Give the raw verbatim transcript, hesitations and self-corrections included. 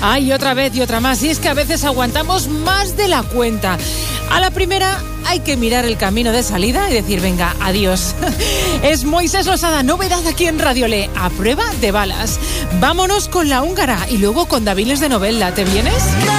Ay, otra vez y otra más. Y es que a veces aguantamos más de la cuenta. A la primera hay que mirar el camino de salida y decir, venga, adiós. Es Moisés Losada, novedad aquí en Radio Le, a prueba de balas. Vámonos con La Húngara y luego con Daviles de Novelda. ¿Te vienes?